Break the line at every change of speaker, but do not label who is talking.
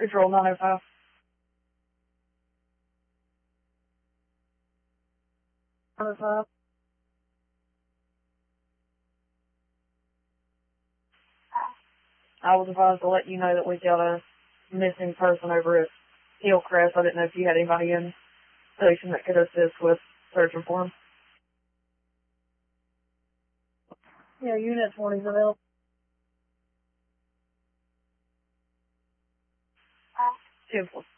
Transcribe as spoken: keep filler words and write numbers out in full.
Control nine oh five. nine oh five. I was advised to let you know that we've got a missing person over at Hillcrest. I didn't know if you had anybody in station that could assist with searching for him. Yeah, Unit twenty's available. ten four.